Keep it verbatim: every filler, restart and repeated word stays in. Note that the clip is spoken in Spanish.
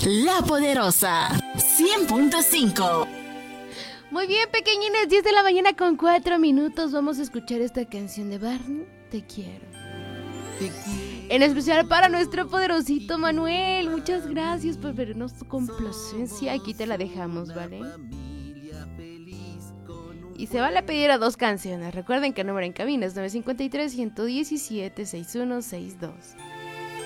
La Poderosa cien punto cinco. Muy bien, pequeñines, diez de la mañana con cuatro minutos. Vamos a escuchar esta canción de Barney, Te quiero. En especial para nuestro poderosito Manuel. Muchas gracias por vernos tu complacencia. Aquí te la dejamos, ¿vale? Y se vale pedir a dos canciones. Recuerden que el número en cabina es nueve cinco tres, uno uno siete, seis uno seis dos.